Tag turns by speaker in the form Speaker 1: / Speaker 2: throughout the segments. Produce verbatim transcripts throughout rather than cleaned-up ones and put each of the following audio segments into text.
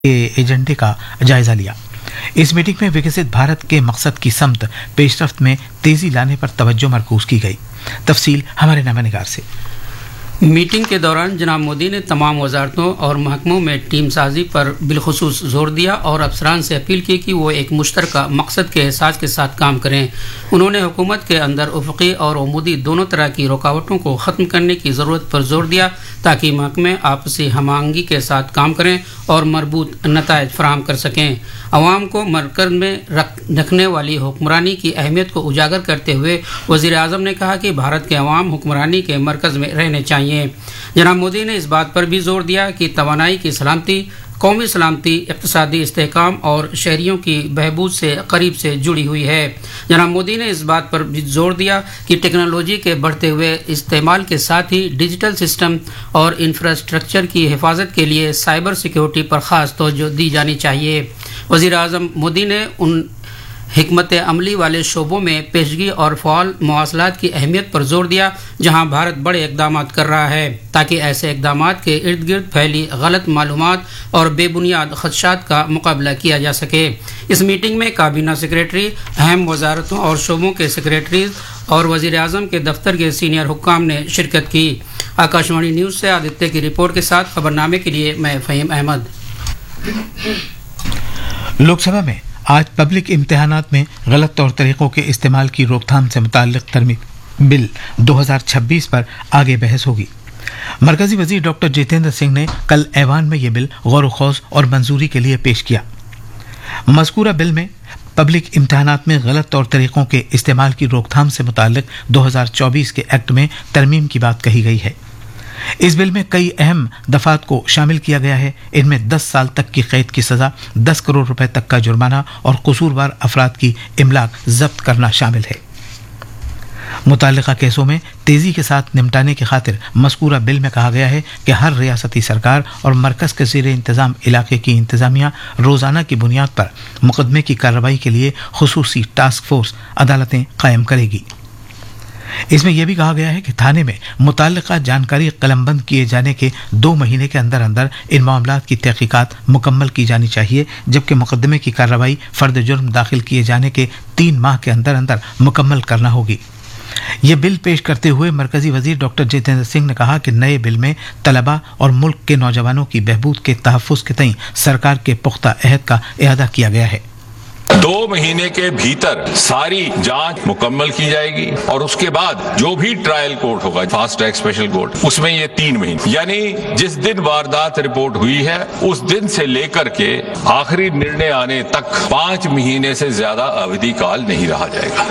Speaker 1: के एजेंडे का जायजा लिया। इस मीटिंग में विकसित भारत के मकसद की समत पेशरफ्त में तेजी लाने पर तवज्जो मरकूज की गई। तफसील हमारे नामानिगार से।
Speaker 2: मीटिंग के दौरान जनाब मोदी ने तमाम वजारतों और महकमों में टीम साजी पर बिलखुसूस जोर दिया और अफसरान से अपील की कि वो एक मुश्तरका मकसद के एहसास के साथ काम करें। उन्होंने हुकूमत के अंदर उफ़क़ी और उमूदी दोनों तरह की रुकावटों को ख़त्म करने की ज़रूरत पर जोर दिया ताकि महकमे आपसी हमांगी के साथ काम करें और मरबूत नताइज फराहम कर सकें। अवाम को मरकज़ में रख रखने वाली हुक्मरानी की अहमियत को उजागर करते हुए वज़ीर आज़म ने कहा कि भारत के अवाम हुक्मरानी के मरकज़ में रहने चाहिए। जनाब मोदी ने इस बात पर भी जोर दिया कि तवानाई की सलामती, कौमी सलामती, इक़्तिसादी इस्तेहकाम और शहरियों की बहबूद से करीब से जुड़ी हुई है। जनाब मोदी ने इस बात पर भी जोर दिया कि टेक्नोलॉजी के बढ़ते हुए इस्तेमाल के साथ ही डिजिटल सिस्टम और इंफ्रास्ट्रक्चर की हिफाजत के लिए साइबर सिक्योरिटी पर ख़ास तवज्जो दी जानी चाहिए। वज़ीर आज़म मोदी ने उन हिकमत अमली वाले शोबों में पेशगी और फ़ाल मवासलात की अहमियत पर जोर दिया जहां भारत बड़े इक़दाम कर रहा है ताकि ऐसे इक़दाम के इर्द गिर्द फैली गलत मालूमात और बेबुनियाद खदशात का मुकाबला किया जा सके। इस मीटिंग में काबीना सेक्रेटरी, अहम वजारतों और शोबों के सेक्रेटरीज और वज़ीर आज़म के दफ्तर के सीनियर हुक्काम ने शिरकत की। आकाशवाणी न्यूज़ से आदित्य की रिपोर्ट के साथ खबरनामे के लिए मैं फ़हीम अहमद।
Speaker 1: लोकसभा में आज पब्लिक इम्तिहानात में गलत तौर तरीकों के इस्तेमाल की रोकथाम से मुताल्लिक तरमीम बिल दो हज़ार छब्बीस पर आगे बहस होगी। मरकजी वजीर डॉक्टर जितेंद्र सिंह ने कल ऐवान में यह बिल गौर खौज और मंजूरी के लिए पेश किया। मज़कूरा बिल में पब्लिक इम्तिहानात में गलत तौर तरीकों के इस्तेमाल की रोकथाम से मुताल्लिक दो हज़ार चौबीस के एक्ट में तरमीम की बात कही गई है। इस बिल में कई अहम दफात को शामिल किया गया है। इनमें दस साल तक की कैद की सजा, दस करोड़ रुपए तक का जुर्माना और कसूरवार अफराद की इमलाक जब्त करना शामिल है। मुताल्लिका केसों में तेजी के साथ निपटाने की खातिर मज़कूरा बिल में कहा गया है कि हर रियासती सरकार और मरकज़ के ज़ेर इंतज़ाम इलाके की इंतज़ामिया रोज़ाना की बुनियाद पर मुकदमे की कार्रवाई के लिए खुसूसी टास्क फोर्स अदालतें कायम करेगी। इसमें यह भी कहा गया है कि थाने में मुताल्लिका जानकारी कलमबंद किए जाने के दो महीने के अंदर अंदर इन मामलात की तहकीकात मुकम्मल की जानी चाहिए, जबकि मुकदमे की कार्रवाई फर्द जुर्म दाखिल किए जाने के तीन माह के अंदर अंदर मुकम्मल करना होगी। ये बिल पेश करते हुए मरकजी वजीर डॉक्टर जितेंद्र सिंह ने कहा कि नए बिल में तलबा और मुल्क के नौजवानों की बहबूद के तहफ़्फ़ुज़ के तईं सरकार के पुख्ता अहद का इआदा किया गया है।
Speaker 3: दो महीने के भीतर सारी जांच मुकम्मल की जाएगी और उसके बाद जो भी ट्रायल कोर्ट होगा, फास्ट ट्रैक स्पेशल कोर्ट, उसमें ये तीन महीने यानी जिस दिन वारदात रिपोर्ट हुई है उस दिन से लेकर के आखिरी निर्णय आने तक पांच महीने से ज्यादा अवधि काल नहीं रहा जाएगा।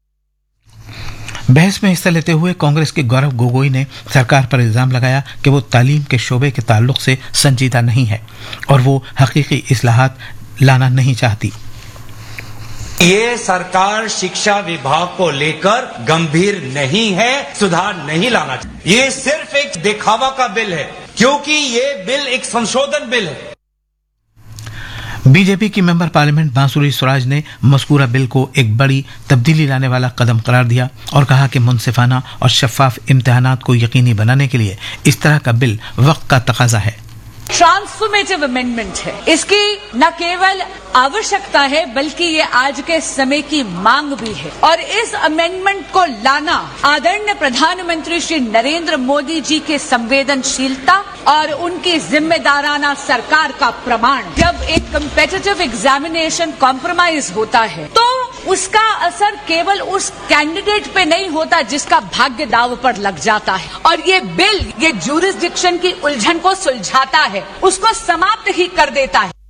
Speaker 1: बहस में हिस्सा लेते हुए कांग्रेस के गौरव गोगोई ने सरकार पर इल्जाम लगाया कि वो तालीम के शोबे के ताल्लुक से संजीदा नहीं है और वो हकीकी इस्लाहात लाना नहीं चाहती।
Speaker 4: ये सरकार शिक्षा विभाग को लेकर गंभीर नहीं है, सुधार नहीं लाना चाहिए। ये सिर्फ एक दिखावा का बिल है क्योंकि ये बिल एक संशोधन बिल है।
Speaker 1: बीजेपी की मेंबर पार्लियामेंट बांसुरी स्वराज ने मज़कूरा बिल को एक बड़ी तब्दीली लाने वाला कदम करार दिया और कहा कि मुनसिफाना और शफाफ इम्तिहानात को यकीनी बनाने के लिए इस तरह का बिल वक्त का तकाजा है।
Speaker 5: ट्रांसफॉर्मेटिव अमेंडमेंट है। इसकी न केवल आवश्यकता है बल्कि ये आज के समय की मांग भी है और इस अमेंडमेंट को लाना आदरणीय प्रधानमंत्री श्री नरेंद्र मोदी जी के संवेदनशीलता और उनकी जिम्मेदाराना सरकार का प्रमाण। जब एक कम्पिटिटिव एग्जामिनेशन कॉम्प्रोमाइज होता है तो उसका असर केवल उस कैंडिडेट पे नहीं होता जिसका भाग्य दाव पर लग जाता है और ये बिल ये ज्यूरिसडिक्शन की उलझन को सुलझाता है, उसको समाप्त ही कर देता है।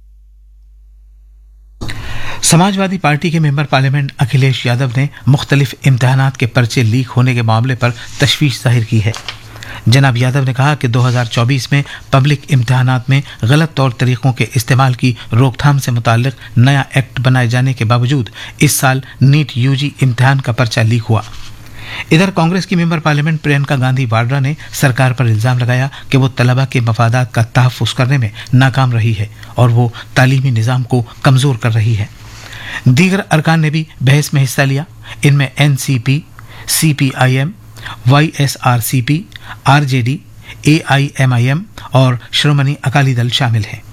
Speaker 1: समाजवादी पार्टी के मेंबर पार्लियामेंट अखिलेश यादव ने मुख्तलिफ इम्तिहानात के पर्चे लीक होने के मामले पर तशवीश जाहिर की है। जनाब यादव ने कहा कि दो हज़ार चौबीस में पब्लिक इम्तिहानात में गलत तौर तरीकों के इस्तेमाल की रोकथाम से मुताल्लिक नया एक्ट बनाए जाने के बावजूद इस साल नीट यूजी इम्तिहान का पर्चा लीक हुआ। इधर कांग्रेस की मेंबर पार्लियामेंट प्रियंका गांधी वाड्रा ने सरकार पर इल्जाम लगाया कि वो तलबा के मफादात का तहफ़्फ़ुज़ करने में नाकाम रही है और वो तालीमी निज़ाम को कमज़ोर कर रही है। दीगर अरकान ने भी बहस में हिस्सा लिया। इनमें N C P, C P I am, Y S R C P, R J D, A I am I am और श्रोमणी अकाली दल शामिल हैं।